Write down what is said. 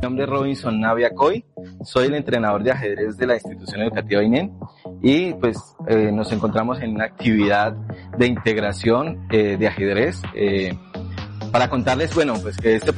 Mi nombre es Robinson Navia Coy, soy el entrenador de ajedrez de la institución educativa INEN y pues nos encontramos en una actividad de integración de ajedrez para contarles, bueno, pues que este